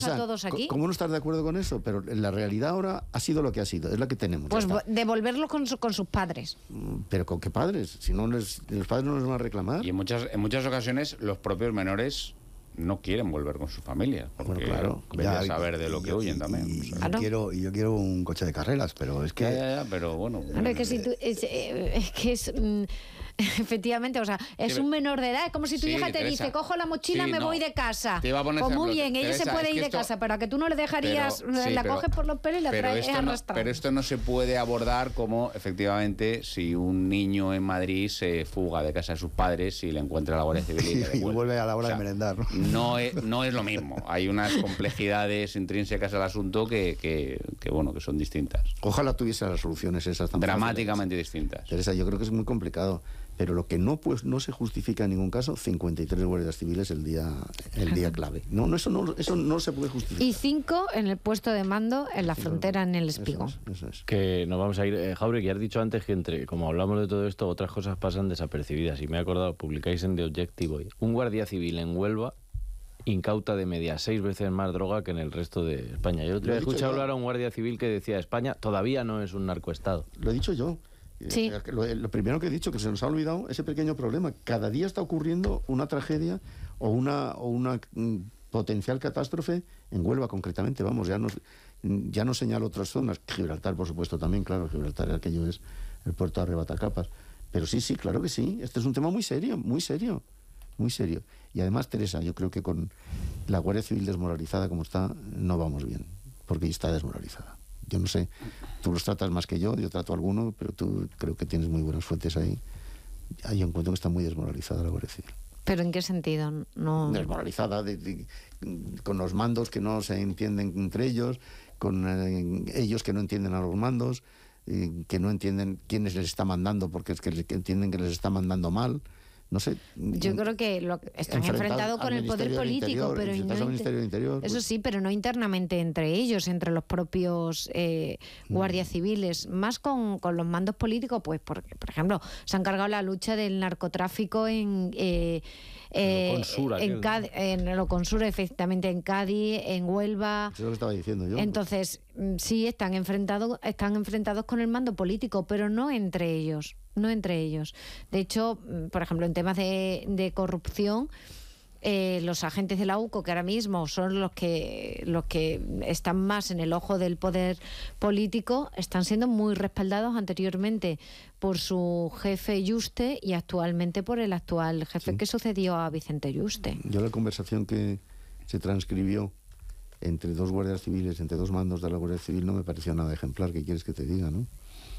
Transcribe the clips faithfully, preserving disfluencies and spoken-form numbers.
o sea, a todos aquí. ¿Cómo no estar de acuerdo con eso? Pero la realidad ahora ha sido lo que ha sido, es la que tenemos. Pues devolverlo con, su, con sus padres. ¿Pero con qué padres? Si no les, los padres no les van a reclamar. Y en muchas, en muchas ocasiones los propios menores no quieren volver con sus familias. Porque bueno, claro. Vete a saber de lo que huyen también. Y, o sea. y, yo quiero, y yo quiero un coche de carreras, pero es que... Ya, ya, ya, pero bueno... Claro, es que, si tú, es, es que es... Mm, efectivamente, o sea, es sí, un menor de edad. Es como si tu sí, hija te Teresa, dice, cojo la mochila, sí, me no, voy de casa. Te iba a poner pues ejemplo, muy bien, ella Teresa, se puede ir de esto, casa, pero a que tú no le dejarías, pero, sí, la pero, coges por los pelos y la traes arrastrando. No, pero esto no se puede abordar como, efectivamente, si un niño en Madrid se fuga de casa de sus padres y le encuentra a la Guardia Civil y, le y vuelve a la hora o sea, de merendar. ¿no? No es, no es lo mismo. Hay unas complejidades intrínsecas al asunto que, que, que, bueno, que son distintas. Ojalá tuviese las soluciones esas tan dramáticamente fáciles. distintas. Teresa, yo creo que es muy complicado. Pero lo que no pues no se justifica en ningún caso, cincuenta y tres guardias civiles el día el día clave. No, no eso no eso no se puede justificar. Y cinco en el puesto de mando en la frontera, en el Espigón. Eso es, eso es. Que nos vamos a ir, eh, Jauregui, has dicho antes que entre como hablamos de todo esto, otras cosas pasan desapercibidas. Y me he acordado, publicáis en The Objective hoy, un guardia civil en Huelva incauta de media seis veces más droga que en el resto de España. Yo he escuchado hablar a un guardia civil que decía, España todavía no es un narcoestado. Lo he dicho yo. Sí. Lo, lo primero que he dicho, que se nos ha olvidado ese pequeño problema. Cada día está ocurriendo una tragedia o una, o una mm, potencial catástrofe en Huelva concretamente. Vamos, ya nos, ya nos señala otras zonas. Gibraltar, por supuesto, también, claro. Gibraltar, aquello es el puerto de arrebatacapas. Pero sí, sí, claro que sí. Este es un tema muy serio, muy serio, muy serio. Y además, Teresa, yo creo que con la Guardia Civil desmoralizada como está, no vamos bien, porque está desmoralizada. Yo no sé, tú los tratas más que yo, yo trato a alguno, pero tú creo que tienes muy buenas fuentes ahí. Yo encuentro que está muy desmoralizada la Guardia Civil. ¿Pero en qué sentido? No... Desmoralizada, de, de, con los mandos que no se entienden entre ellos, con eh, ellos que no entienden a los mandos, eh, que no entienden quiénes les está mandando, porque es que, que entienden que les está mandando mal. No sé. Yo creo que lo, están enfrentados con el poder político, Interior, pero no al Ministerio del Interior, eso pues. Sí, pero no internamente entre ellos, entre los propios eh, guardias mm. civiles, más con, con los mandos políticos, pues porque, por ejemplo, se han cargado la lucha del narcotráfico en eh, eh, Consura, en, Cádiz, en lo Consura, efectivamente, en Cádiz, en Huelva. Eso es lo que estaba diciendo yo. Entonces, sí, están enfrentados, están enfrentados con el mando político, pero no entre ellos. No entre ellos. De hecho, por ejemplo, en temas de, de corrupción, eh, los agentes de la U C O, que ahora mismo son los que los que están más en el ojo del poder político, están siendo muy respaldados anteriormente por su jefe Yuste y actualmente por el actual jefe sí. que sucedió a Vicente Yuste. Yo la conversación que se transcribió entre dos guardias civiles, entre dos mandos de la Guardia Civil, no me pareció nada ejemplar. ¿Qué quieres que te diga, no?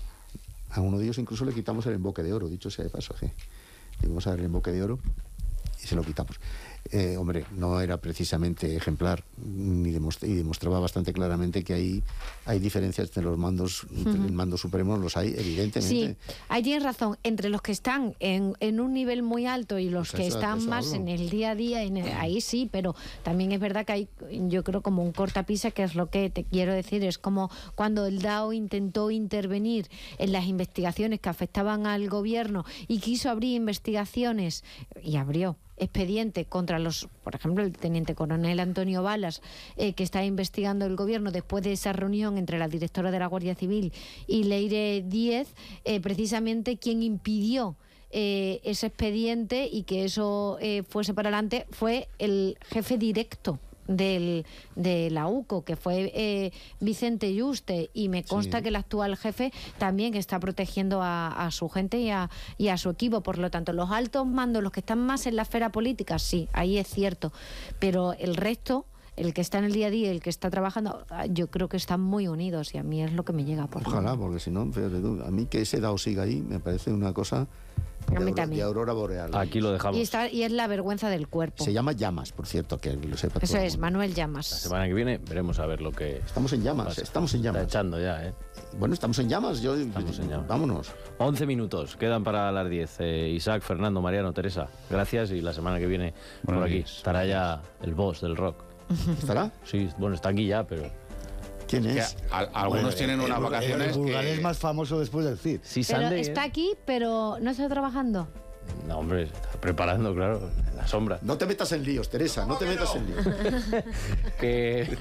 A uno de ellos incluso le quitamos el emboque de oro, dicho sea de paso. ¿sí? Le vamos a dar el emboque de oro y se lo quitamos. Eh, hombre, no era precisamente ejemplar ni demostra- y demostraba bastante claramente que hay, hay diferencias entre los mandos, entre uh-huh. el mando supremo, los hay evidentemente. Sí, ahí tienes razón, entre los que están en, en un nivel muy alto y los pues que eso, están más hablo. en el día a día, en el, ahí sí, pero también es verdad que hay, yo creo, como un cortapisa, que es lo que te quiero decir, es como cuando el D A O intentó intervenir en las investigaciones que afectaban al gobierno y quiso abrir investigaciones, y abrió expediente contra los, por ejemplo, el teniente coronel Antonio Balas, eh, que está investigando el gobierno después de esa reunión entre la directora de la Guardia Civil y Leire Díez, eh, precisamente quien impidió eh, ese expediente y que eso eh, fuese para adelante fue el jefe directo del de la U C O, que fue eh, Vicente Yuste, y me consta sí. que el actual jefe también está protegiendo a, a su gente y a, y a su equipo. Por lo tanto, los altos mandos, los que están más en la esfera política, sí, ahí es cierto, pero el resto, el que está en el día a día, el que está trabajando, yo creo que están muy unidos, y a mí es lo que me llega por Ojalá, porque si no, fíjate tú, a mí que ese D A O siga ahí me parece una cosa de, a mí aurora, también. de aurora boreal. Aquí lo dejamos. Y, está, y es la vergüenza del cuerpo. Se llama Llamas, por cierto, que lo sepa todo. Eso es, Manuel Llamas. La semana que viene veremos a ver lo que... Estamos en llamas, pasa. estamos en llamas. Está echando ya, ¿eh? Bueno, estamos en llamas. Yo, estamos en llamas. Vámonos. once minutos, quedan para las diez. Eh, Isaac, Fernando, Mariano, Teresa, gracias, y la semana que viene bueno, por aquí días. estará ya el boss del rock. ¿Estará? Sí, bueno, está aquí ya, pero... ¿Quién es? Es que a, a, algunos bueno, tienen el, unas el, vacaciones el burgalés que... más famoso después del C I D. Sí, pero Sunday, está ¿eh? aquí, pero no está trabajando. No, hombre, está preparando, claro. la sombra. No te metas en líos, Teresa, no te metas en líos. Que